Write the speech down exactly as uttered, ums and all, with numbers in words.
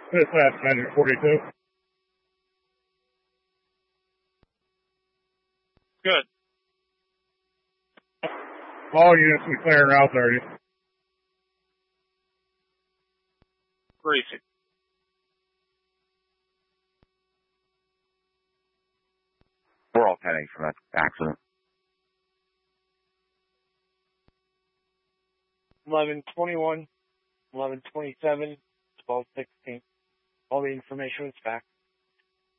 Dispatch nine forty-two. Good. All units we clear Route thirty. Briefing. We're all ten eight from that accident. eleven twenty-one, eleven twenty-seven, twelve sixteen. All the information was back.